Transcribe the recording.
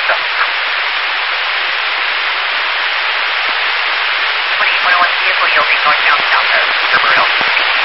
south. 2101 vehicle yielding northbound south of River Hill.